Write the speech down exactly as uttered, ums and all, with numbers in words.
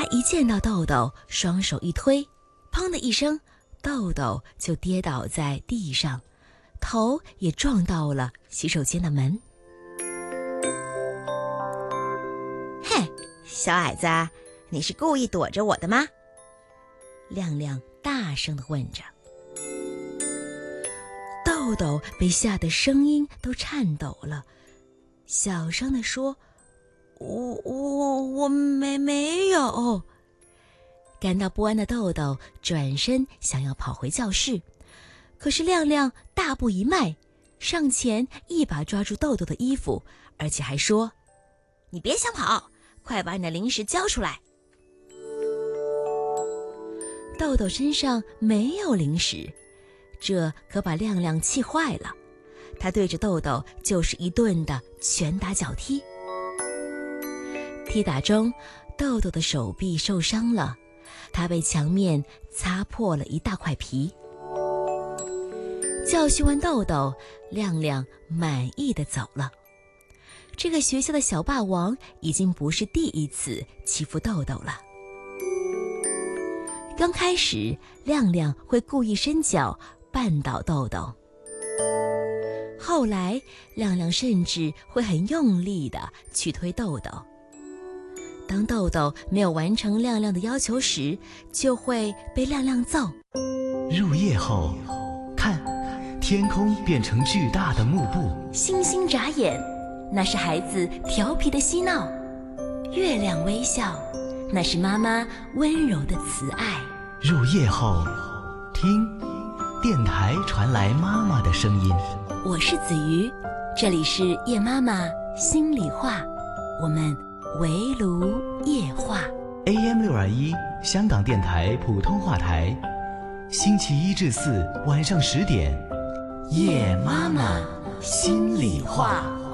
一见到豆豆，双手一推，砰的一声，豆豆就跌倒在地上，头也撞到了洗手间的门。 嘿，小矮子，你是故意躲着我的吗？ 亮亮大声地问着。豆豆被吓得声音都颤抖了，小声地说：我我我没没有。感到不安的豆豆转身想要跑回教室，可是亮亮大步一迈，上前一把抓住豆豆的衣服，而且还说： 你别想跑，快把你的零食交出来。 豆豆身上没有零食，这可把亮亮气坏了，他对着豆豆就是一顿的拳打脚踢。踢打中，豆豆的手臂受伤了，他被墙面擦破了一大块皮。教训完豆豆，亮亮满意地走了。这个学校的小霸王已经不是第一次欺负豆豆了。刚开始，亮亮会故意伸脚绊倒豆豆，后来亮亮甚至会很用力地去推豆豆。当豆豆没有完成亮亮的要求时，就会被亮亮揍。 入夜后，看，天空变成巨大的幕布。 星星眨眼，那是孩子调皮的嬉闹；月亮微笑，那是妈妈温柔的慈爱。 入夜后，听，电台传来妈妈的声音。 我是子瑜，这里是夜妈妈心里话，我们围炉夜话。 A M 六二一 香港电台普通话台，星期一至四晚上十点，夜妈妈心里话。